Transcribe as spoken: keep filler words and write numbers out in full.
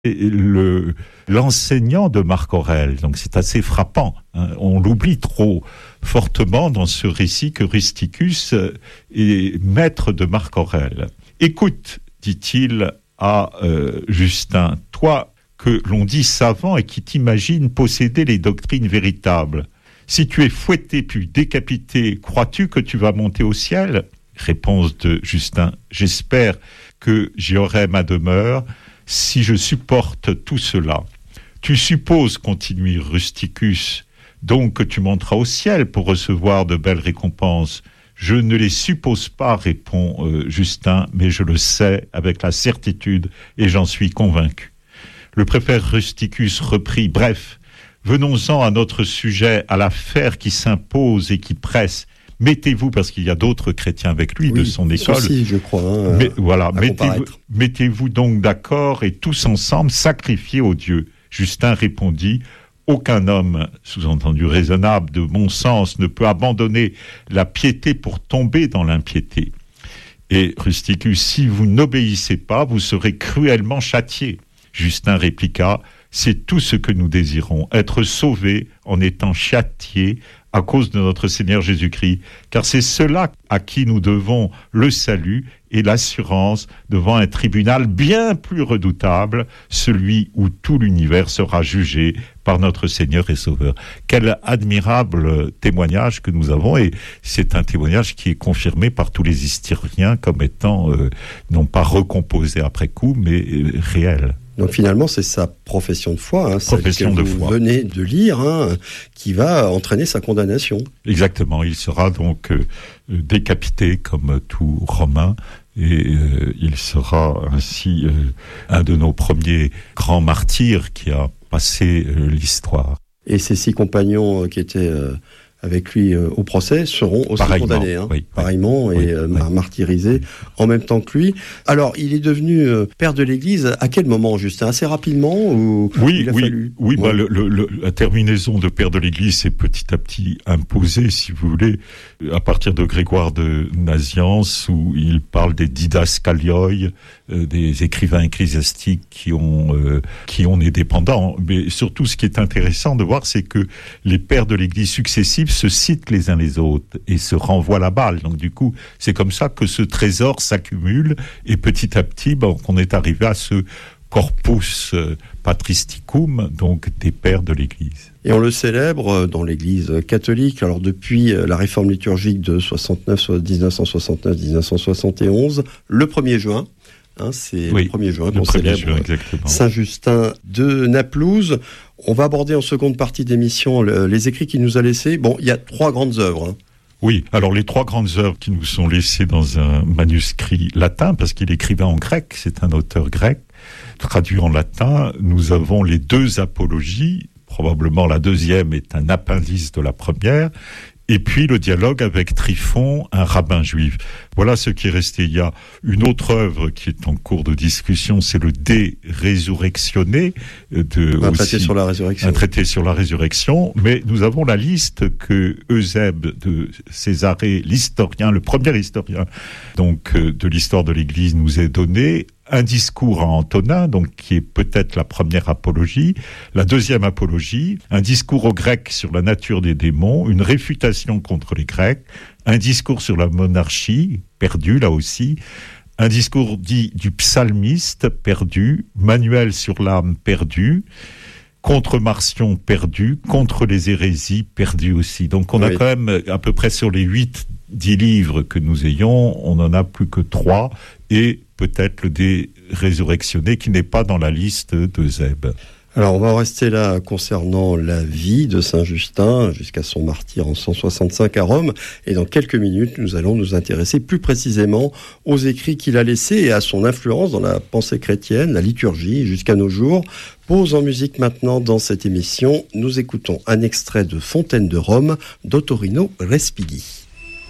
Le, l'enseignant de Marc Aurèle, donc c'est assez frappant, hein, on l'oublie trop fortement dans ce récit que Rusticus est maître de Marc Aurèle. Écoute, dit-il à euh, Justin, toi que l'on dit savant et qui t'imagine posséder les doctrines véritables, si tu es fouetté puis décapité, crois-tu que tu vas monter au ciel ? Réponse de Justin, j'espère que j'y aurai ma demeure si je supporte tout cela. Tu supposes, continue Rusticus, donc que tu monteras au ciel pour recevoir de belles récompenses. Je ne les suppose pas, répond euh, Justin, mais je le sais avec la certitude et j'en suis convaincu. Le préfet Rusticus reprit, bref, venons-en à notre sujet, à l'affaire qui s'impose et qui presse. Mettez-vous, parce qu'il y a d'autres chrétiens avec lui, oui, de son école. Aussi, je crois. Hein, mais, voilà, mettez-vous, mettez-vous donc d'accord et tous ensemble sacrifiez au Dieu. Justin répondit, aucun homme, sous-entendu raisonnable, de bon sens, ne peut abandonner la piété pour tomber dans l'impiété. Et Rusticus, si vous n'obéissez pas, vous serez cruellement châtié. Justin répliqua, c'est tout ce que nous désirons, être sauvés en étant châtiés à cause de notre Seigneur Jésus-Christ, car c'est cela à qui nous devons le salut et l'assurance devant un tribunal bien plus redoutable, celui où tout l'univers sera jugé par notre Seigneur et Sauveur. Quel admirable témoignage que nous avons, et c'est un témoignage qui est confirmé par tous les historiens comme étant euh, non pas recomposé après coup, mais euh, réel. Donc finalement, c'est sa profession de foi, hein, profession celle que de vous foi. venez de lire, hein, qui va entraîner sa condamnation. Exactement, il sera donc euh, décapité comme tout Romain, et euh, il sera ainsi euh, un de nos premiers grands martyrs qui a passé euh, l'histoire. Et ses six compagnons euh, qui étaient euh, avec lui euh, au procès seront aussi pareillement, condamnés, hein, oui, pareillement, oui, et euh, oui. martyrisés en même temps que lui. Alors, il est devenu euh, père de l'Église à quel moment, Justin ? Assez rapidement ou Oui, il a oui, fallu... oui. Ouais. Bah, le, le, le, la terminaison de père de l'Église s'est petit à petit imposée, si vous voulez, à partir de Grégoire de Nazianze, où il parle des didascalioi, euh, des écrivains ecclésiastiques qui ont euh, qui ont des dépendants. Mais surtout, ce qui est intéressant de voir, c'est que les pères de l'Église successifs se citent les uns les autres et se renvoient la balle. Donc du coup, c'est comme ça que ce trésor s'accumule et petit à petit, ben, on est arrivé à ce corpus patristicum, donc des pères de l'Église. Et on le célèbre dans l'Église catholique, alors depuis la réforme liturgique de soixante-neuf, dix-neuf cent soixante-neuf dix-neuf cent soixante et onze, le premier juin, hein, c'est oui, le premier juin qu'on le premier célèbre juin, Saint-Justin de Naplouse. On va aborder en seconde partie d'émission le, les écrits qu'il nous a laissés. Bon, il y a trois grandes œuvres, hein. Oui, alors les trois grandes œuvres qui nous sont laissées dans un manuscrit latin, parce qu'il écrivait en grec, c'est un auteur grec, traduit en latin, nous avons les deux apologies, probablement la deuxième est un appendice de la première, et puis le dialogue avec Tryphon, un rabbin juif. Voilà ce qui est resté. Il y a une autre œuvre qui est en cours de discussion, c'est le De Resurrectione, de un aussi, traité sur la résurrection. Un traité sur la résurrection, mais nous avons la liste que Eusèbe de Césarée, l'historien, le premier historien donc euh, de l'histoire de l'Église, nous est donnée. Un discours à Antonin, donc qui est peut-être la première apologie, la deuxième apologie, un discours aux Grecs sur la nature des démons, une réfutation contre les Grecs, un discours sur la monarchie, perdu là aussi, un discours dit du psalmiste, perdu, manuel sur l'âme, perdu, contre Marcion, perdu, contre les hérésies, perdu aussi. Donc on oui. a quand même à peu près sur les huit, dix livres que nous ayons, on n'en a plus que trois, et peut-être le De Resurrectione qui n'est pas dans la liste d'Eusèbe. Alors on va en rester là concernant la vie de Saint-Justin jusqu'à son martyre en cent soixante-cinq à Rome, et dans quelques minutes nous allons nous intéresser plus précisément aux écrits qu'il a laissés et à son influence dans la pensée chrétienne, la liturgie jusqu'à nos jours. Pause en musique maintenant dans cette émission, nous écoutons un extrait de Fontaine de Rome d'Ottorino Respighi.